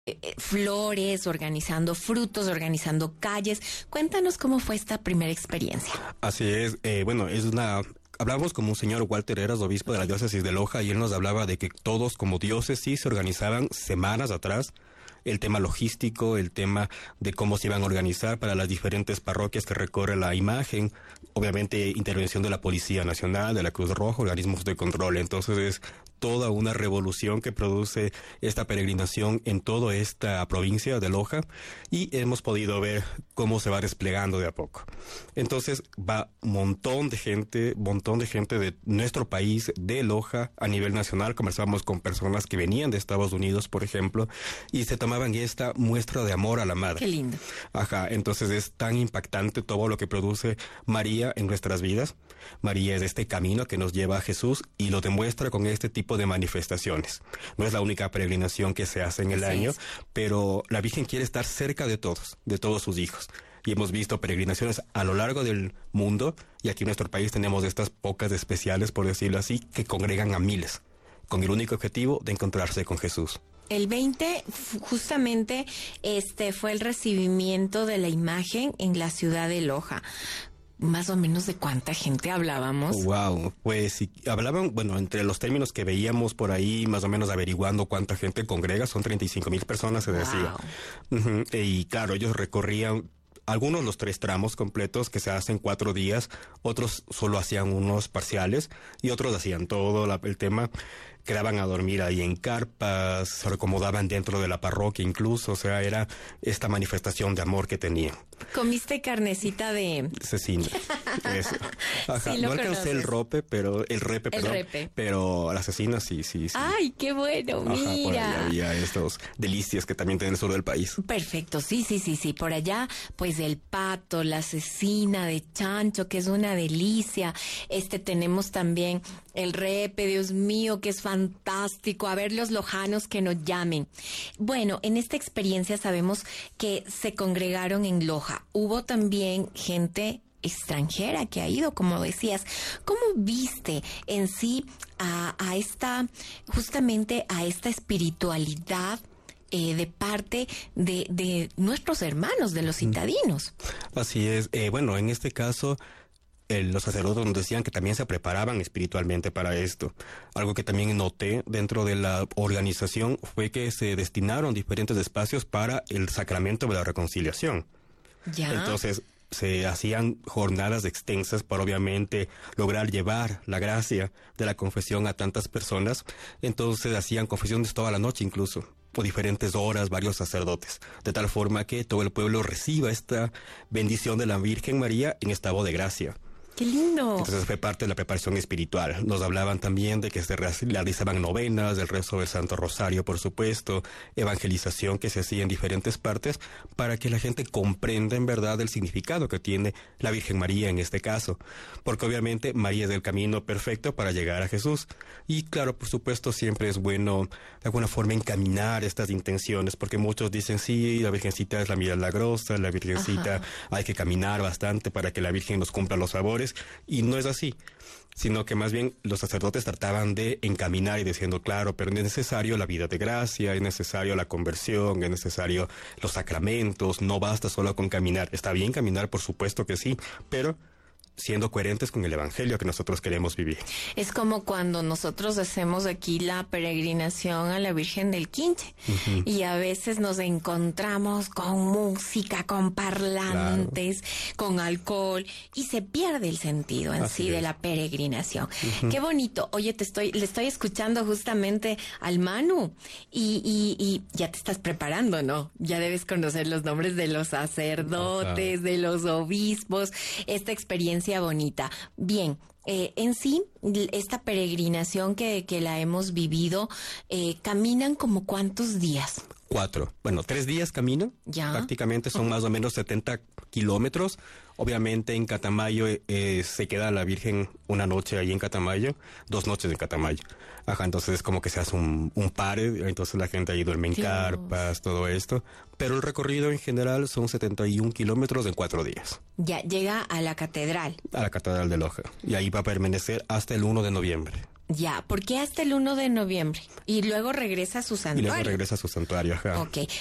flores, organizando frutos, organizando calles. Cuéntanos cómo fue esta primera experiencia. Así es, hablamos con un señor Walter Heras, obispo de la diócesis de Loja, y él nos hablaba de que todos como diócesis se organizaban semanas atrás. El tema logístico, el tema de cómo se iban a organizar para las diferentes parroquias que recorre la imagen, obviamente intervención de la Policía Nacional, de la Cruz Roja, organismos de control. Entonces es toda una revolución que produce esta peregrinación en toda esta provincia de Loja, y hemos podido ver cómo se va desplegando de a poco. Entonces va un montón de gente de nuestro país, de Loja, a nivel nacional. Conversamos con personas que venían de Estados Unidos, por ejemplo, y se tomaban esta muestra de amor a la madre. Qué lindo. Ajá, entonces es tan impactante todo lo que produce María en nuestras vidas. María es este camino que nos lleva a Jesús y lo demuestra con este tipo de manifestaciones. No es la única peregrinación que se hace en el año, pero la Virgen quiere estar cerca de todos sus hijos. Y hemos visto peregrinaciones a lo largo del mundo, y aquí en nuestro país tenemos estas pocas especiales, por decirlo así, que congregan a miles, con el único objetivo de encontrarse con Jesús. El 20 justamente fue el recibimiento de la imagen en la ciudad de Loja. Más o menos de cuánta gente hablábamos. Wow, pues si hablaban, entre los términos que veíamos por ahí, más o menos averiguando cuánta gente congrega, son 35,000 personas, se decía. Wow. Y claro, ellos recorrían algunos los 3 tramos completos que se hacen 4 días, otros solo hacían unos parciales y otros hacían todo el tema. Quedaban a dormir ahí en carpas, se acomodaban dentro de la parroquia incluso, o sea, era esta manifestación de amor que tenían. ¿Comiste carnecita de cecina? Eso. Ajá, sí, no alcancé el repe, pero la cecina sí. ¡Ay, qué bueno! Ajá, mira. Por allá había estos delicias que también tiene el sur del país. Perfecto, sí. Por allá, pues el pato, la cecina de chancho, que es una delicia. Tenemos también el repe, Dios mío, que es fantástico. A ver, los lojanos que nos llamen. Bueno, en esta experiencia sabemos que se congregaron en Loja. Hubo también gente extranjera que ha ido, como decías. ¿Cómo viste en sí justamente a esta espiritualidad de parte de nuestros hermanos, de los citadinos? Así es. En este caso, los sacerdotes nos decían que también se preparaban espiritualmente para esto. Algo que también noté dentro de la organización fue que se destinaron diferentes espacios para el sacramento de la reconciliación. Ya. Entonces, se hacían jornadas extensas para obviamente lograr llevar la gracia de la confesión a tantas personas. Entonces hacían confesiones toda la noche incluso, por diferentes horas, varios sacerdotes, de tal forma que todo el pueblo reciba esta bendición de la Virgen María en estado de gracia. ¡Qué lindo! Entonces fue parte de la preparación espiritual. Nos hablaban también de que se realizaban novenas, del rezo del Santo Rosario, por supuesto, evangelización que se hacía en diferentes partes para que la gente comprenda en verdad el significado que tiene la Virgen María en este caso. Porque obviamente María es el camino perfecto para llegar a Jesús. Y claro, por supuesto, siempre es bueno de alguna forma encaminar estas intenciones, porque muchos dicen, sí, la Virgencita es la milagrosa, la Virgencita hay que caminar bastante para que la Virgen nos cumpla los favores. Y no es así, sino que más bien los sacerdotes trataban de encaminar y diciendo, claro, pero es necesario la vida de gracia, es necesario la conversión, es necesario los sacramentos, no basta solo con caminar. Está bien caminar, por supuesto que sí, pero siendo coherentes con el evangelio que nosotros queremos vivir. Es como cuando nosotros hacemos aquí la peregrinación a la Virgen del Quinche, y a veces nos encontramos con música, con parlantes, con alcohol, y se pierde el sentido en sí de la peregrinación. Qué bonito. Oye, le estoy escuchando justamente al Manu, y ya te estás preparando, ¿no? Ya debes conocer los nombres de los sacerdotes, de los obispos, esta experiencia bonita. Bien, en sí, esta peregrinación que la hemos vivido, ¿caminan como cuántos días? 4. 3 días camino. Ya. Prácticamente son más o menos 70 kilómetros. Obviamente en Catamayo se queda la Virgen una noche ahí en Catamayo, 2 noches en Catamayo. Entonces es como que se hace un pare, entonces la gente ahí duerme en carpas, todo esto. Pero el recorrido en general son 71 kilómetros en 4 días. Ya, llega a la catedral. A la catedral de Loja. Y ahí va a permanecer hasta el 1 de noviembre. Ya, ¿por qué hasta el 1 de noviembre? Y luego regresa a su santuario. Y luego regresa a su santuario, ajá. Ok,